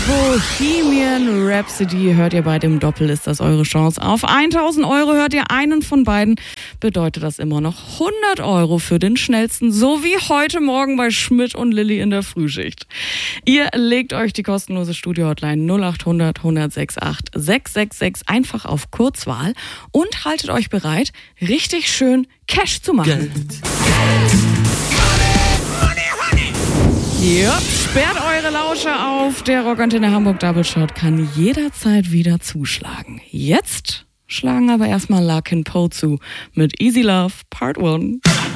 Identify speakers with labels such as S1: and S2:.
S1: Bohemian Rhapsody hört ihr bei dem Doppel, ist das eure Chance. Auf 1.000 Euro hört ihr einen von beiden, bedeutet das immer noch 100 Euro für den schnellsten, so wie heute Morgen bei Schmidt und Lilly in der Frühschicht. Ihr legt euch die kostenlose Studio-Hotline 0800 1068 666 einfach auf Kurzwahl und haltet euch bereit, richtig schön Cash zu machen. Ja, sperrt eure Lauscher auf. Der Rockantenne Hamburg Double Shot kann jederzeit wieder zuschlagen. Jetzt schlagen aber erstmal Larkin Poe zu mit Easy Love Part 1.